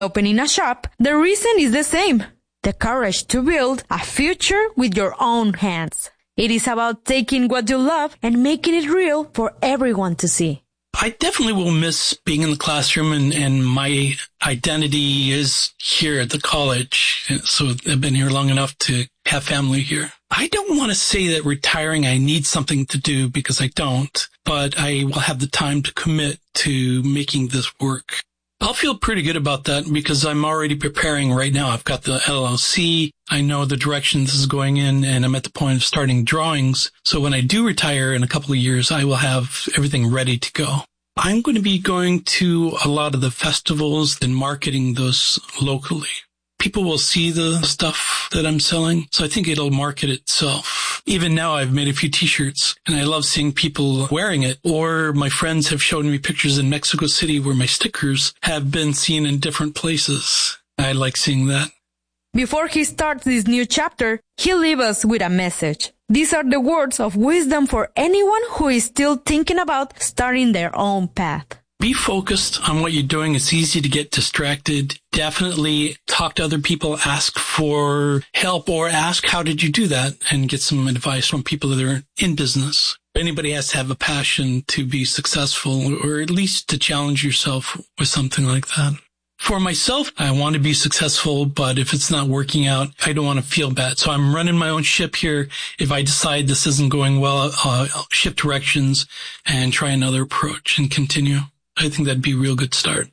opening a shop, the reason is the same. The courage to build a future with your own hands. It is about taking what you love and making it real for everyone to see. I definitely will miss being in the classroom, and my identity is here at the college. So I've been here long enough to have family here. I don't want to say that retiring, I need something to do, because I don't, but I will have the time to commit to making this work. I'll feel pretty good about that because I'm already preparing right now. I've got the LLC. I know the direction this is going in, and I'm at the point of starting drawings. So when I do retire in a couple of years, I will have everything ready to go. I'm going to be going to a lot of the festivals and marketing those locally. People will see the stuff that I'm selling, so I think it'll market itself. Even now, I've made a few t-shirts, and I love seeing people wearing it. Or my friends have shown me pictures in Mexico City where my stickers have been seen in different places. I like seeing that. Before he starts this new chapter, he leaves us with a message. These are the words of wisdom for anyone who is still thinking about starting their own path. Be focused on what you're doing. It's easy to get distracted. Definitely talk to other people, ask for help, or ask, how did you do that? And get some advice from people that are in business. Anybody has to have a passion to be successful, or at least to challenge yourself with something like that. For myself, I want to be successful, but if it's not working out, I don't want to feel bad. So I'm running my own ship here. If I decide this isn't going well, I'll shift directions and try another approach and continue. I think that'd be a real good start.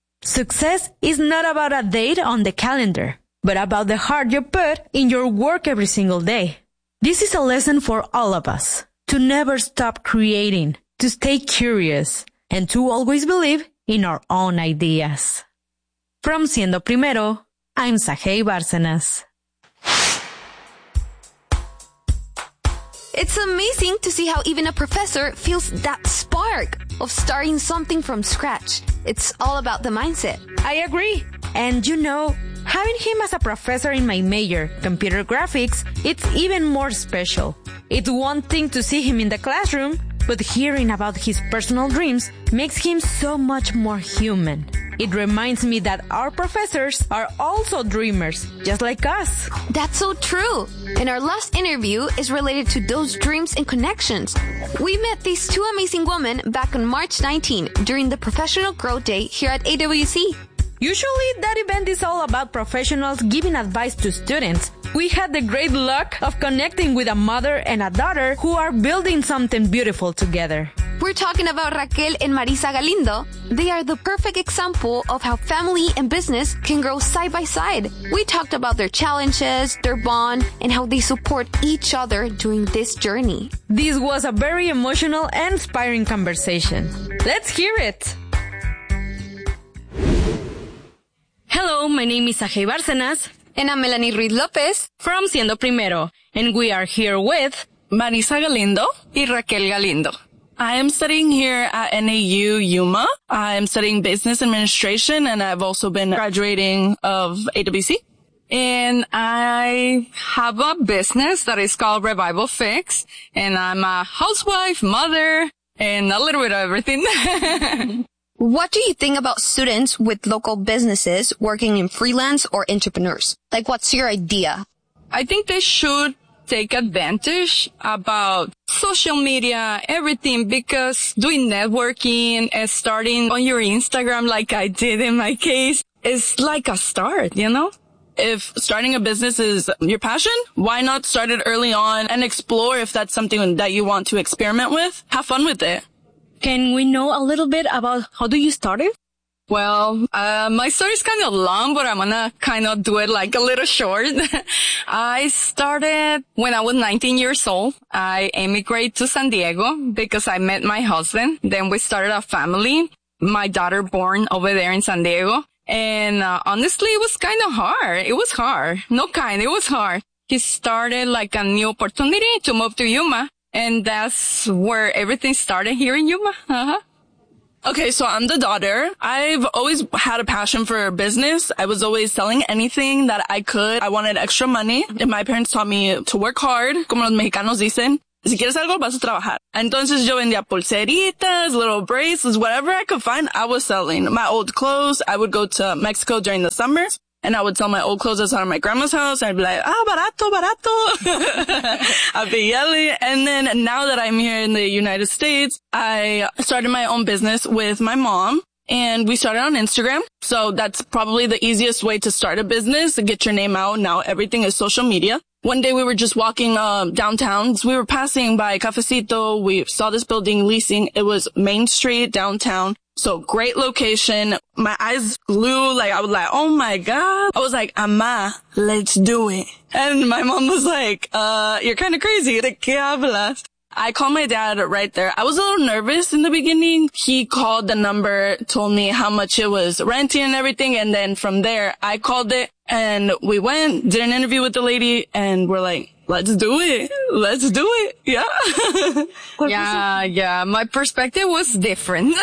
Success is not about a date on the calendar, but about the heart you put in your work every single day. This is a lesson for all of us, to never stop creating, to stay curious, and to always believe in our own ideas. From Siendo Primero, I'm Sajei Bárcenas. It's amazing to see how even a professor feels that spark of starting something from scratch. It's all about the mindset. I agree. And you know, having him as a professor in my major, computer graphics, it's even more special. It's one thing to see him in the classroom, but hearing about his personal dreams makes him so much more human. It reminds me that our professors are also dreamers, just like us. That's so true. And our last interview is related to those dreams and connections. We met these two amazing women back on March 19 during the Professional Growth Day here at AWC. Usually that event is all about professionals giving advice to students. We had the great luck of connecting with a mother and a daughter who are building something beautiful together. We're talking about Raquel and Marisa Galindo. They are the perfect example of how family and business can grow side by side. We talked about their challenges, their bond, and how they support each other during this journey. This was a very emotional and inspiring conversation. Let's hear it. Hello, my name is Sajei Bárcenas. And I'm Melanie Ruiz Lopez From Siendo Primero. And we are here with Marisa Galindo y Raquel Galindo. I am studying here at NAU Yuma. I'm studying business administration, and I've also been graduating of AWC. And I have a business that is called Revival Fix, and I'm a housewife, mother, and a little bit of everything. What do you think about students with local businesses working in freelance or entrepreneurs? Like, what's your idea? I think they should take advantage about social media, everything, because doing networking and starting on your Instagram like I did in my case is like a start, you know? If starting a business is your passion, why not start it early on and explore if that's something that you want to experiment with? Have fun with it. Can we know a little bit about how do you start it? Well, my story is kind of long, but I'm gonna kind of do it like a little short. I started when I was 19 years old. I immigrated to San Diego because I met my husband. Then we started a family. My daughter born over there in San Diego. And honestly, it was kind of hard. It was hard. It was hard. He started like a new opportunity to move to Yuma. And that's where everything started here in Yuma. Okay, so I'm the daughter. I've always had a passion for business. I was always selling anything that I could. I wanted extra money. And my parents taught me to work hard, como los mexicanos dicen. Si quieres algo, vas a trabajar. Entonces yo vendía pulseritas, little bracelets, whatever I could find, I was selling. My old clothes, I would go to Mexico during the summers, and I would sell my old clothes outside of my grandma's house. I'd be like, barato. I'd be yelling. And then now that I'm here in the United States, I started my own business with my mom. And we started on Instagram. So that's probably the easiest way to start a business, to get your name out. Now everything is social media. One day we were just walking downtown. We were passing by Cafecito. We saw this building leasing. It was Main Street downtown. So great location. My eyes glue. Like, I was like, oh my God. I was like, Ama, let's do it. And my mom was like, you're kind of crazy. ¿De qué hablas? I called my dad right there. I was a little nervous in the beginning. He called the number, told me how much it was renting and everything. And then from there, I called it and we went, did an interview with the lady, and we're like, let's do it. Let's do it. Yeah. Yeah. My perspective was different.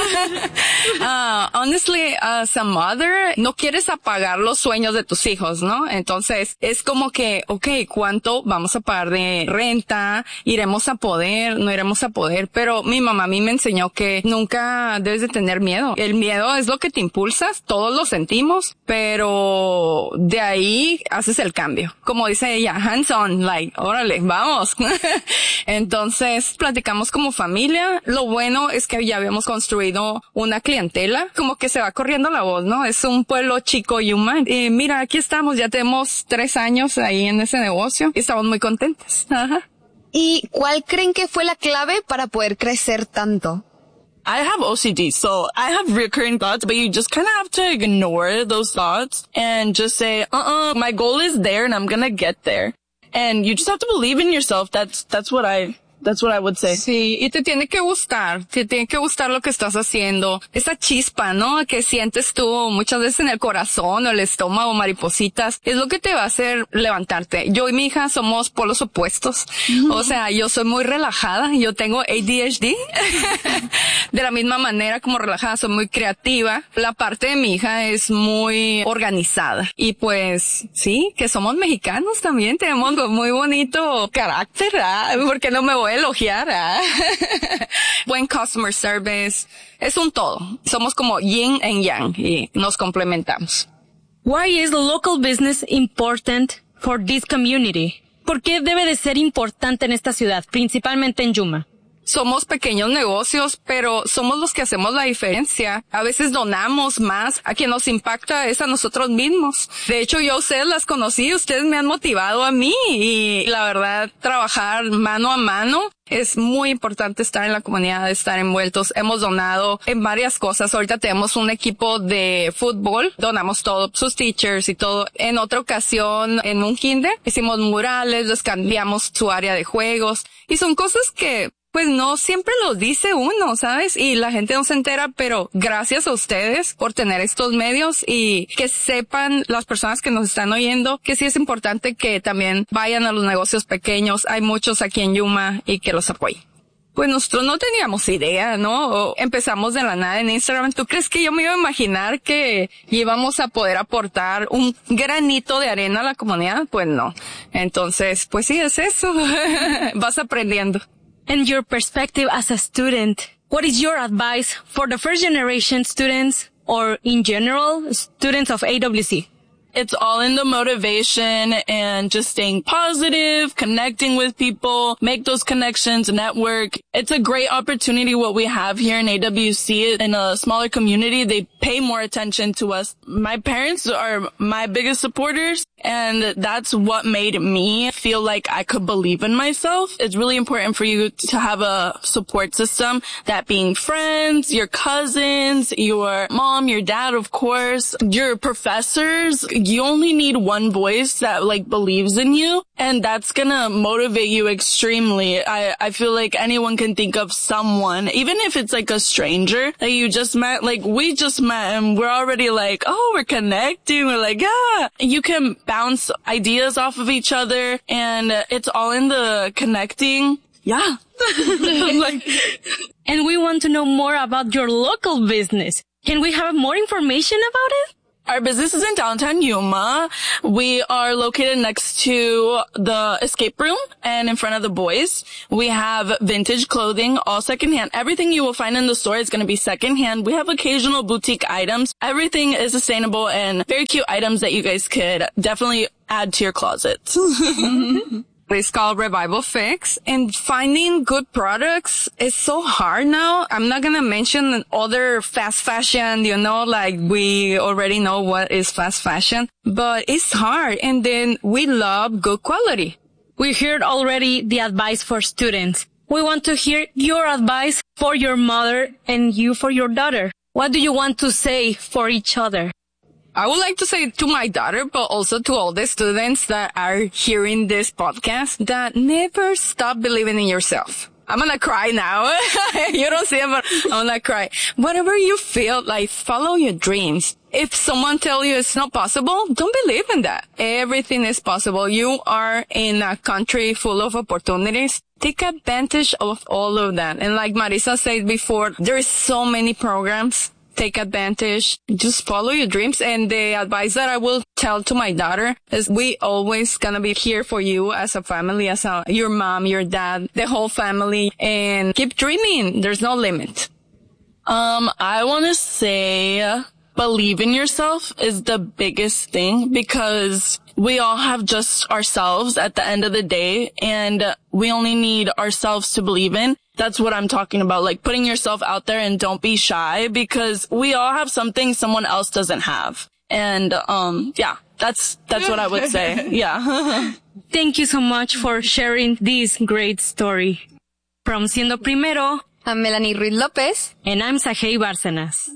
Honestly, as a mother, no quieres apagar los sueños de tus hijos, ¿no? Entonces, es como que, okay, ¿cuánto vamos a pagar de renta? ¿Iremos a poder? ¿No iremos a poder? Pero mi mamá a mí me enseñó que nunca debes de tener miedo. El miedo es lo que te impulsas, todos lo sentimos, pero de ahí haces el cambio. Como dice ella, hands on. Like, órale, vamos. Entonces, platicamos como familia. Lo bueno es que ya habíamos construido una clientela. Como que se va corriendo la voz, ¿no? Es un pueblo chico, Yuma. Y mira, aquí estamos. Ya tenemos 3 años ahí en ese negocio. Y estamos muy contentos. Ajá. ¿Y cuál creen que fue la clave para poder crecer tanto? I have OCD, so I have recurring thoughts, but you just kind of have to ignore those thoughts and just say, my goal is there and I'm gonna get there. And you just have to believe in yourself. That's what I would say. Sí, y te tiene que gustar lo que estás haciendo. Esa chispa, ¿no? Que sientes tú muchas veces en el corazón o el estómago, maripositas, es lo que te va a hacer levantarte. Yo y mi hija somos polos opuestos. O sea, yo soy muy relajada, yo tengo ADHD. De la misma manera como relajada, soy muy creativa. La parte de mi hija es muy organizada. Y pues, sí, que somos mexicanos también, tenemos muy bonito carácter, ¿ah? Porque no me voy a elogiar, ¿ah? Buen customer service, es un todo. Somos como yin and yang y nos complementamos. Why is local business important for this community? ¿Por qué debe de ser importante en esta ciudad, principalmente en Yuma? Somos pequeños negocios, pero somos los que hacemos la diferencia. A veces donamos más. A quien nos impacta es a nosotros mismos. De hecho, yo a ustedes las conocí, ustedes me han motivado a mí y la verdad, trabajar mano a mano es muy importante, estar en la comunidad, estar envueltos. Hemos donado en varias cosas. Ahorita tenemos un equipo de fútbol. Donamos todo, sus teachers y todo. En otra ocasión, en un kinder, hicimos murales, les cambiamos su área de juegos. Y son cosas que pues no siempre lo dice uno, ¿sabes? Y la gente no se entera, pero gracias a ustedes por tener estos medios y que sepan las personas que nos están oyendo que sí es importante que también vayan a los negocios pequeños. Hay muchos aquí en Yuma y que los apoyen. Pues nosotros no teníamos idea, ¿no? Empezamos de la nada en Instagram. ¿Tú crees que yo me iba a imaginar que íbamos a poder aportar un granito de arena a la comunidad? Pues no. Entonces, pues sí, es eso. Vas aprendiendo. And your perspective as a student, what is your advice for the first generation students or in general students of AWC? It's all in the motivation and just staying positive, connecting with people, make those connections, network. It's a great opportunity what we have here in AWC. In a smaller community, they pay more attention to us. My parents are my biggest supporters, and that's what made me feel like I could believe in myself. It's really important for you to have a support system, that being friends, your cousins, your mom, your dad, of course, your professors. You only need one voice that believes in you, and that's gonna motivate you extremely. I feel like anyone can think of someone, even if it's a stranger that you just met, we just met and we're already we're connecting. We're yeah. You can bounce ideas off of each other, and it's all in the connecting. Yeah. And we want to know more about your local business. Can we have more information about it? Our business is in downtown Yuma. We are located next to the escape room and in front of the boys. We have vintage clothing, all secondhand. Everything you will find in the store is going to be secondhand. We have occasional boutique items. Everything is sustainable and very cute items that you guys could definitely add to your closets. It's called Revival Fix, and finding good products is so hard now. I'm not gonna mention other fast fashion, like we already know what is fast fashion, but it's hard. And then we love good quality. We heard already the advice for students. We want to hear your advice for your mother and you for your daughter. What do you want to say for each other? I would like to say to my daughter, but also to all the students that are hearing this podcast, that never stop believing in yourself. I'm gonna cry now. You don't see it, but I'm gonna cry. Whatever you feel, like, follow your dreams. If someone tells you it's not possible, don't believe in that. Everything is possible. You are in a country full of opportunities. Take advantage of all of that. And like Marisa said before, there is so many programs. Take advantage. Just follow your dreams. And the advice that I will tell to my daughter is we always gonna be here for you as a family, your mom, your dad, the whole family, and keep dreaming. There's no limit. I want to say believe in yourself is the biggest thing, because we all have just ourselves at the end of the day, and we only need ourselves to believe in. That's what I'm talking about, like putting yourself out there, and don't be shy, because we all have something someone else doesn't have. And, that's what I would say. Yeah. Thank you so much for sharing this great story. From Siendo Primero, I'm Melanie Ruiz Lopez. And I'm Sajei Bárcenas.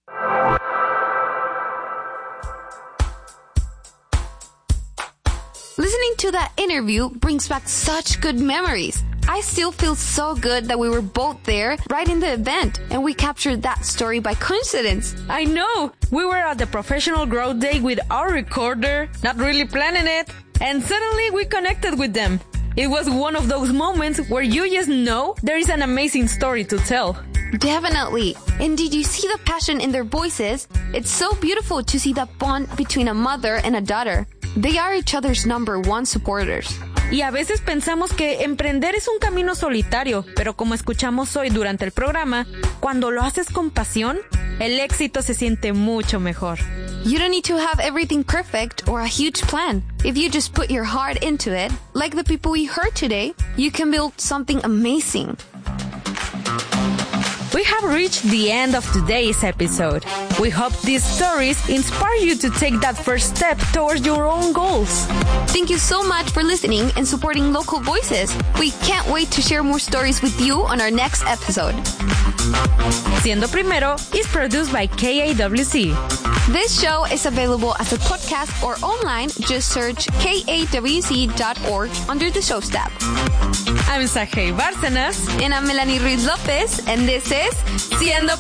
Listening to that interview brings back such good memories. I still feel so good that we were both there right in the event, and we captured that story by coincidence. I know! We were at the Professional Growth Day with our recorder, not really planning it, and suddenly we connected with them. It was one of those moments where you just know there is an amazing story to tell. Definitely. And did you see the passion in their voices? It's so beautiful to see that bond between a mother and a daughter. They are each other's #1 supporters. Y a veces pensamos que emprender es un camino solitario, pero como escuchamos hoy durante el programa, cuando lo haces con pasión, el éxito se siente mucho mejor. You don't need to have everything perfect or a huge plan. If you just put your heart into it, like the people we heard today, you can build something amazing. We have reached the end of today's episode. We hope these stories inspire you to take that first step towards your own goals. Thank you so much for listening and supporting local voices. We can't wait to share more stories with you on our next episode. Siendo Primero is produced by KAWC. This show is available as a podcast or online. Just search kawc.org under the shows tab. I'm Sajei Bárcenas. And I'm Melanie Ruiz Lopez, and this is Siendo